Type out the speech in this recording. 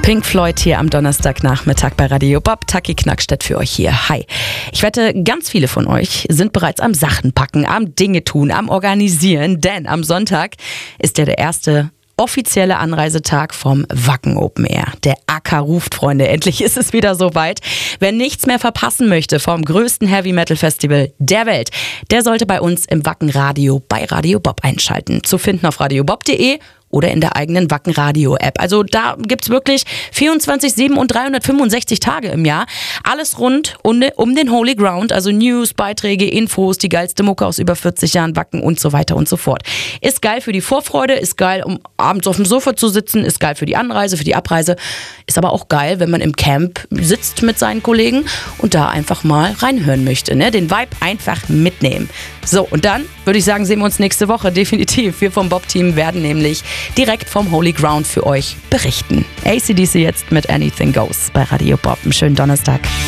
Pink Floyd hier am Donnerstagnachmittag bei Radio Bob. Taki Knackstedt für euch hier. Hi. Ich wette, ganz viele von euch sind bereits am Sachen packen, am Dinge tun, am Organisieren, denn am Sonntag ist ja der erste offizielle Anreisetag vom Wacken Open Air. Der Acker ruft, Freunde. Endlich ist es wieder soweit. Wer nichts mehr verpassen möchte vom größten Heavy Metal Festival der Welt, der sollte bei uns im Wacken Radio bei Radio Bob einschalten. Zu finden auf radiobob.de oder in der eigenen Wacken Radio App. Also da gibt's wirklich 24/7 und 365 Tage im Jahr. Alles rund um den Holy Ground, also News, Beiträge, Infos, die geilste Mucke aus über 40 Jahren Wacken und so weiter und so fort. Ist geil für die Vorfreude, ist geil, um abends auf dem Sofa zu sitzen, ist geil für die Anreise, für die Abreise. Ist aber auch geil, wenn man im Camp sitzt mit seinen Kollegen und da einfach mal reinhören möchte. Ne? Den Vibe einfach mitnehmen. So, und dann würde ich sagen, sehen wir uns nächste Woche definitiv. Wir vom Bob-Team werden nämlich direkt vom Holy Ground für euch berichten. AC/DC jetzt mit Anything Goes bei Radio Bob. Einen schönen Donnerstag.